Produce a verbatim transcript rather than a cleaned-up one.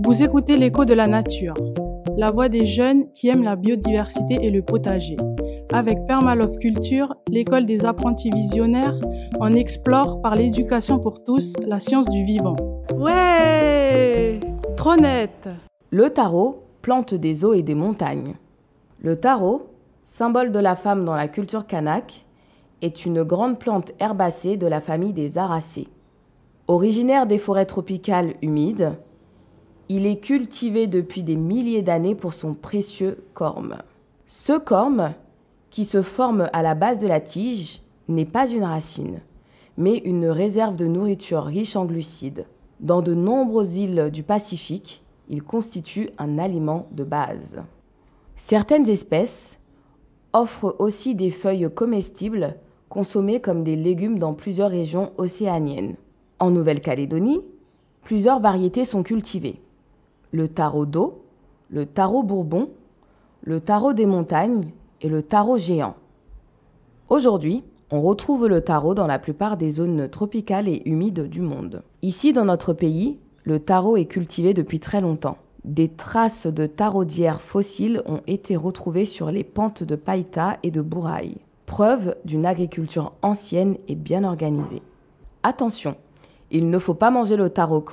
Vous écoutez l'écho de la nature, la voix des jeunes qui aiment la biodiversité et le potager. Avec Permalove Culture, l'école des apprentis visionnaires, on explore par l'éducation pour tous la science du vivant. Ouais, trop net. Le taro, plante des eaux et des montagnes. Le taro, symbole de la femme dans la culture kanak, est une grande plante herbacée de la famille des Aracées. Originaire des forêts tropicales humides, il est cultivé depuis des milliers d'années pour son précieux corme. Ce corme, qui se forme à la base de la tige, n'est pas une racine, mais une réserve de nourriture riche en glucides. Dans de nombreuses îles du Pacifique, il constitue un aliment de base. Certaines espèces offrent aussi des feuilles comestibles consommées comme des légumes dans plusieurs régions océaniennes. En Nouvelle-Calédonie, plusieurs variétés sont cultivées. Le taro d'eau, le taro bourbon, le taro des montagnes et le taro géant. Aujourd'hui, on retrouve le taro dans la plupart des zones tropicales et humides du monde. Ici, dans notre pays, le taro est cultivé depuis très longtemps. Des traces de taraudières fossiles ont été retrouvées sur les pentes de Païta et de Bouraï, preuve d'une agriculture ancienne et bien organisée. Attention, il ne faut pas manger le taro